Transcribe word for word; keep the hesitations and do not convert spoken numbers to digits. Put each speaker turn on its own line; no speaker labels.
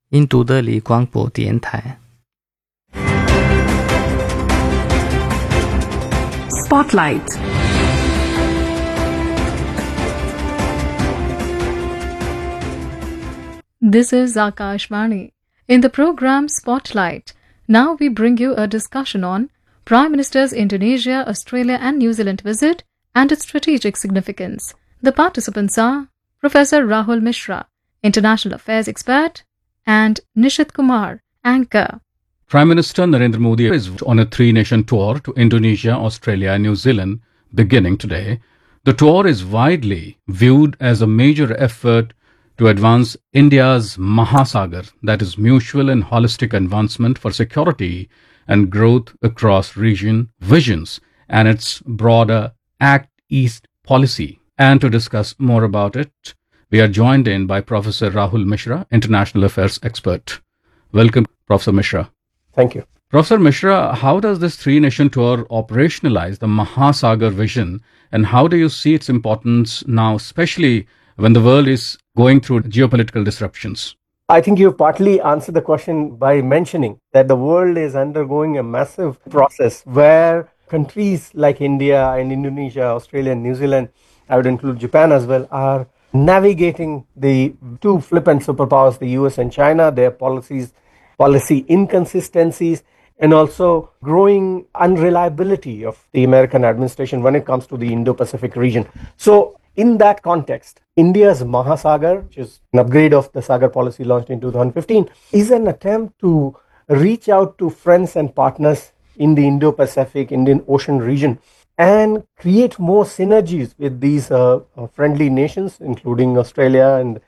印度德里广播电台。
Spotlight. This is Akashvani. In the program Spotlight, now we bring you a discussion on Prime Minister's Indonesia, Australia and New Zealand visit and its strategic significance. The participants are Professor Rahul Mishra, International Affairs expert, and Nishit Kumar, anchor.
Prime Minister Narendra Modi is on a three-nation tour to Indonesia, Australia and New Zealand beginning today. The tour is widely viewed as a major effort to advance India's Mahasagar, that is mutual and holistic advancement for security and growth across region visions and its broader Act East policy. And to discuss more about it, we are joined in by Professor Rahul Mishra, International Affairs expert. Welcome, Professor Mishra.
Thank you.
Professor Mishra, how does this three-nation tour operationalize the Mahasagar vision, and how do you see its importance now, especially when the world is going through geopolitical disruptions?
I think you partly answered the question by mentioning that the world is undergoing a massive process where countries like India and Indonesia, Australia and New Zealand, I would include Japan as well, are navigating the two flippant superpowers, the U S and China, their policies, policy inconsistencies, and also growing unreliability of the American administration when it comes to the Indo-Pacific region. So in that context, India's Mahasagar, which is an upgrade of the Sagar policy launched in two thousand fifteen, is an attempt to reach out to friends and partners in the Indo-Pacific, Indian Ocean region and create more synergies with these uh, friendly nations, including Australia and